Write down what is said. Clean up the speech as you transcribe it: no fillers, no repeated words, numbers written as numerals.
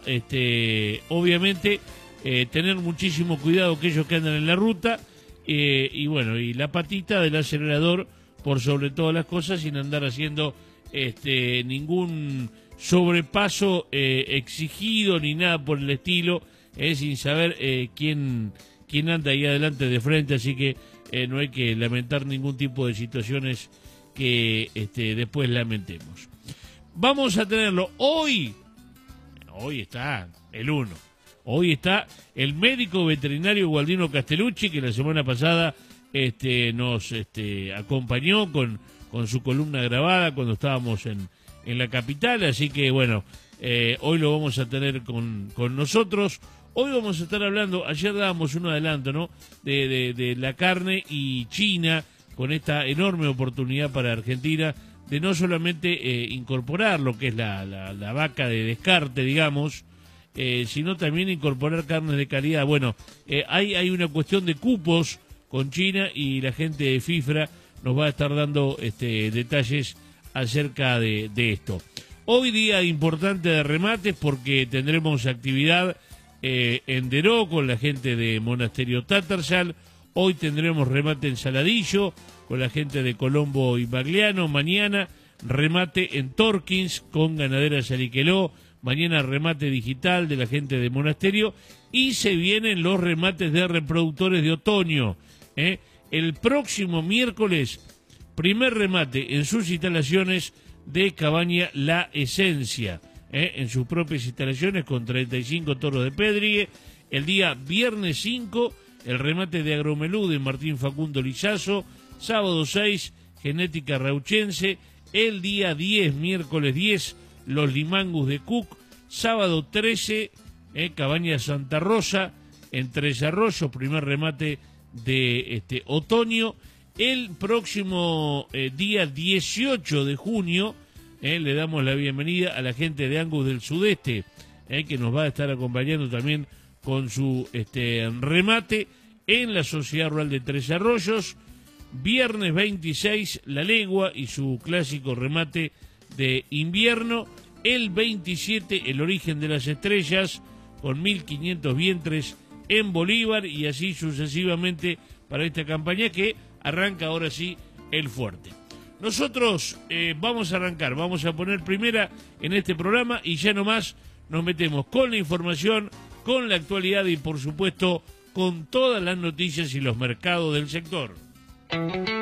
obviamente, tener muchísimo cuidado aquellos que andan en la ruta, y bueno, y la patita del acelerador por sobre todas las cosas, sin andar haciendo ningún sobrepaso exigido ni nada por el estilo, sin saber quién anda ahí adelante de frente, así que no hay que lamentar ningún tipo de situaciones que después lamentemos. Vamos a tenerlo hoy está el 1. Hoy está el médico veterinario Gualdino Castellucci, que la semana pasada nos acompañó con su columna grabada cuando estábamos en la capital, así que bueno, hoy lo vamos a tener con nosotros. Hoy vamos a estar hablando, ayer dábamos un adelanto, ¿no?, de la carne y China, con esta enorme oportunidad para Argentina de no solamente incorporar lo que es la vaca de descarte, digamos, sino también incorporar carnes de calidad. Bueno, hay una cuestión de cupos con China y la gente de FIFRA nos va a estar dando detalles acerca de esto. Hoy día importante de remates porque tendremos actividad en Deró con la gente de Monasterio Tatarsal. Hoy tendremos remate en Saladillo con la gente de Colombo y Magliano. Mañana remate en Torkins con Ganaderas Ariqueló. Mañana remate digital de la gente de Monasterio. Y se vienen los remates de reproductores de otoño. El próximo miércoles, primer remate en sus instalaciones de Cabaña La Esencia. En sus propias instalaciones con 35 toros de Pedrigue. El día viernes 5, el remate de Agromelú de Martín Facundo Lizazo. Sábado 6, Genética Rauchense. El día 10, miércoles 10, los Limangus de Cook. Sábado 13, Cabaña Santa Rosa, en Tres Arroyos, primer remate de otoño. El próximo día 18 de junio, le damos la bienvenida a la gente de Angus del Sudeste, que nos va a estar acompañando también con su remate en la Sociedad Rural de Tres Arroyos. Viernes 26, La Legua y su clásico remate de invierno. El 27, El Origen de las Estrellas, con 1.500 vientres en Bolívar, y así sucesivamente para esta campaña que arranca ahora sí el fuerte. Nosotros vamos a arrancar, vamos a poner primera en este programa y ya nomás nos metemos con la información, con la actualidad y por supuesto con todas las noticias y los mercados del sector.